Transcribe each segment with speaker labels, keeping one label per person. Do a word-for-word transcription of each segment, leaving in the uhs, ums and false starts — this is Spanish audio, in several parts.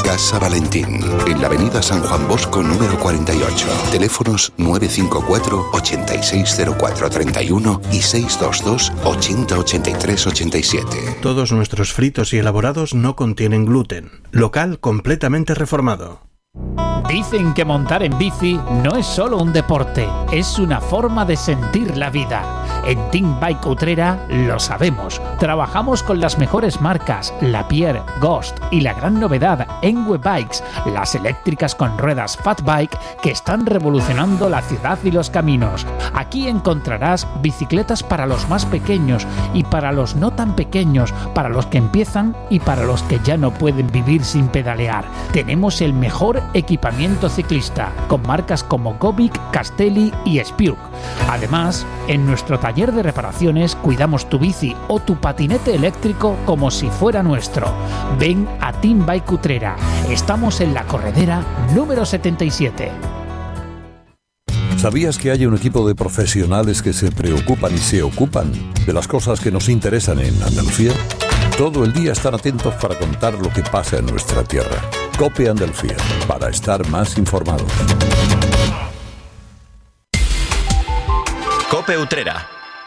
Speaker 1: Casa Valentín, en la avenida San Juan Bosco número cuarenta y ocho. Teléfonos nueve cinco cuatro, ochenta y seis cero cuatro treinta y uno y seis dos dos, ochenta ochenta y tres ochenta y siete.
Speaker 2: Todos nuestros fritos y elaborados no contienen gluten. Local completamente reformado.
Speaker 3: Dicen que montar en bici no es solo un deporte, es una forma de sentir la vida. En Team Bike Utrera lo sabemos. Trabajamos con las mejores marcas, Lapierre, Ghost y la gran novedad, Engwe Bikes, las eléctricas con ruedas Fat Bike que están revolucionando la ciudad y los caminos. Aquí encontrarás bicicletas para los más pequeños y para los no tan pequeños, para los que empiezan y para los que ya no pueden vivir sin pedalear. Tenemos el mejor equipamiento ciclista, con marcas como Gobic, Castelli y Spiuk. Además, en nuestro taller de reparaciones cuidamos tu bici o tu patinete eléctrico como si fuera nuestro. Ven a Team Bike Utrera. Estamos en la corredera número setenta y siete.
Speaker 4: ¿Sabías que hay un equipo de profesionales que se preocupan y se ocupan de las cosas que nos interesan en Andalucía? Todo el día están atentos para contar lo que pasa en nuestra tierra. COPE Andalucía, para estar más informados.
Speaker 5: COPE Utrera.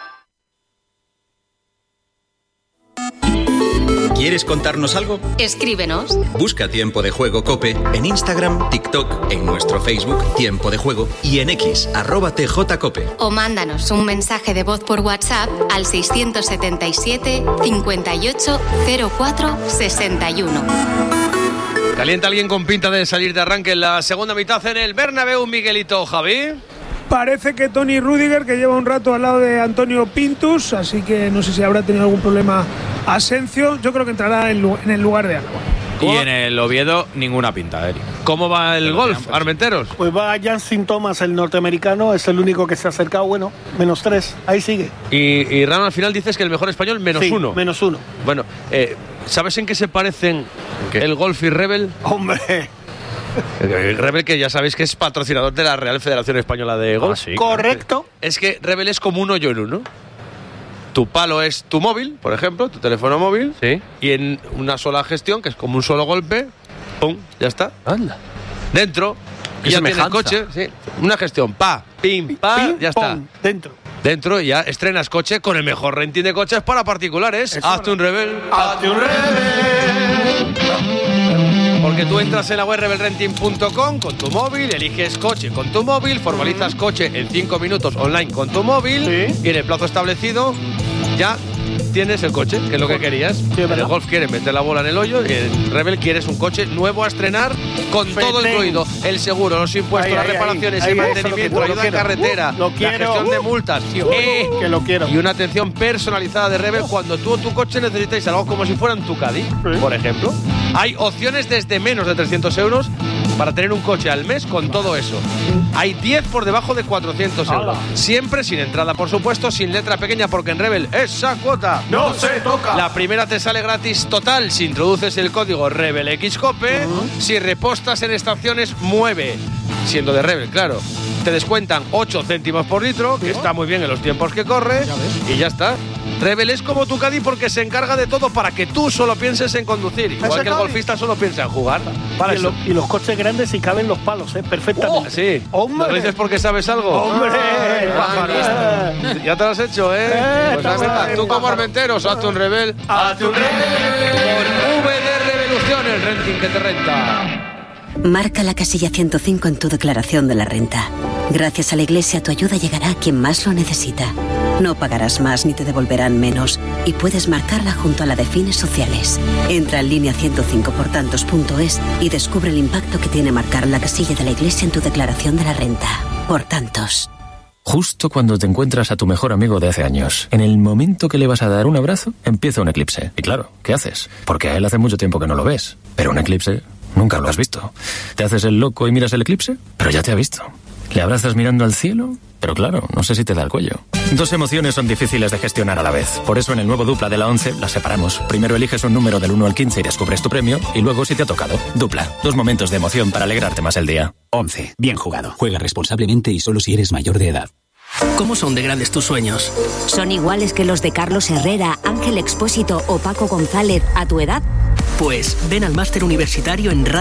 Speaker 5: ¿Quieres contarnos algo?
Speaker 6: Escríbenos.
Speaker 5: Busca Tiempo de Juego COPE en Instagram, TikTok, en nuestro Facebook Tiempo de Juego y en X, arroba tjcope.
Speaker 6: O mándanos un mensaje de voz por WhatsApp al seiscientos setenta y siete, cincuenta y ocho, cero cuatro, sesenta y uno.
Speaker 7: ¿Calienta alguien con pinta de salir de arranque en la segunda mitad en el Bernabéu, Miguelito, Javi?
Speaker 8: Parece que Toni Rüdiger, que lleva un rato al lado de Antonio Pintus, así que no sé si habrá tenido algún problema Asencio. Yo creo que entrará en el lugar de Álava.
Speaker 9: Y en el Oviedo, ninguna pinta, Eric.
Speaker 7: ¿Cómo va el golf, Armenteros?
Speaker 10: Pues va Jansin Thomas, el norteamericano, es el único que se ha acercado, bueno, menos tres, ahí sigue.
Speaker 7: Y, y Rano, al final dices que el mejor español, menos
Speaker 10: sí,
Speaker 7: uno.
Speaker 10: menos uno.
Speaker 7: Bueno, eh, ¿sabes en qué se parecen ¿Qué? el golf y Rebel?
Speaker 10: ¡Hombre!
Speaker 7: El Rebel, que ya sabéis que es patrocinador de la Real Federación Española de Golf.
Speaker 10: Ah, sí, correcto.
Speaker 7: Es que Rebel es como un hoyo en uno. Tu palo es tu móvil, por ejemplo, tu teléfono móvil.
Speaker 9: Sí.
Speaker 7: Y en una sola gestión, que es como un solo golpe, ¡pum! Ya está.
Speaker 9: Anda.
Speaker 7: Dentro. Y ya tienes coche. Sí. Una gestión, pa, pim, pa, pim, ya está.
Speaker 10: Pum, dentro.
Speaker 7: Dentro y ya estrenas coche con el mejor renting de coches para particulares. Eso Hazte un Rebel.
Speaker 10: Hazte un Rebel.
Speaker 7: Porque tú entras en la web rebel renting punto com con tu móvil, eliges coche con tu móvil, formalizas coche en cinco minutos online con tu móvil,
Speaker 10: ¿sí?
Speaker 7: Y en el plazo establecido ya tienes el coche, que es lo que querías.
Speaker 10: Sí,
Speaker 7: en el Golf quieres meter la bola en el hoyo y en Rebel quieres un coche nuevo a estrenar con Feten. Todo incluido. El seguro, los impuestos, ahí, las ahí, reparaciones, ahí, el ahí, mantenimiento, la ayuda en carretera,
Speaker 10: uh, lo quiero,
Speaker 7: la gestión
Speaker 10: uh,
Speaker 7: de multas.
Speaker 10: Sí, uh, eh, que lo quiero.
Speaker 7: Y una atención personalizada de Rebel cuando tú o tu coche necesitáis algo como si fueran tu Caddy, sí. Por ejemplo. Hay opciones desde menos de trescientos euros para tener un coche al mes con todo eso. Hay diez por debajo de cuatrocientos euros. Siempre sin entrada, por supuesto, sin letra pequeña, porque en Rebel esa cuota
Speaker 10: no se toca.
Speaker 7: La primera te sale gratis total si introduces el código RebelXCope. Uh-huh. Si repostas en estaciones, mueve. Siendo de Rebel, claro. Te descuentan ocho céntimos por litro, que está muy bien en los tiempos que corre. Ya y ya está. Rebel es como tu Caddy porque se encarga de todo para que tú solo pienses en conducir. Igual que el golfista solo piensa en jugar.
Speaker 10: Para y, lo, y los coches grandes si caben los palos, ¿eh? Perfectamente.
Speaker 7: Oh, sí.
Speaker 10: ¡Hombre!
Speaker 7: ¿Lo dices porque sabes algo?
Speaker 10: ¡Hombre!
Speaker 7: Ah, ya te lo has hecho, ¿eh?
Speaker 10: eh
Speaker 7: pues venga, tú como Armenteros, hazte un Rebel.
Speaker 10: ¡Hazte un Rebel!
Speaker 7: Con V de Revolución, el renting que te renta.
Speaker 11: Marca la casilla ciento cinco en tu declaración de la renta. Gracias a la Iglesia, tu ayuda llegará a quien más lo necesita. No pagarás más ni te devolverán menos. Y puedes marcarla junto a la de fines sociales. Entra en línea ciento cinco por tantos punto es y descubre el impacto que tiene marcar la casilla de la Iglesia en tu declaración de la renta. Por tantos.
Speaker 12: Justo cuando te encuentras a tu mejor amigo de hace años, en el momento que le vas a dar un abrazo, empieza un eclipse. Y claro, ¿qué haces? Porque a él hace mucho tiempo que no lo ves. Pero un eclipse nunca lo has visto. ¿Te haces el loco y miras el eclipse? Pero ya te ha visto. ¿Le abrazas mirando al cielo? Pero claro, no sé si te da el cuello. Dos emociones son difíciles de gestionar a la vez. Por eso en el nuevo Dupla de la once las separamos. Primero eliges un número del uno al quince y descubres tu premio. Y luego si te ha tocado. Dupla. Dos momentos de emoción para alegrarte más el día.
Speaker 13: once. Bien jugado. Juega responsablemente y solo si eres mayor de edad.
Speaker 14: ¿Cómo son de grandes tus sueños?
Speaker 11: ¿Son iguales que los de Carlos Herrera, Ángel Expósito o Paco González a tu edad?
Speaker 14: Pues ven al máster universitario en Radio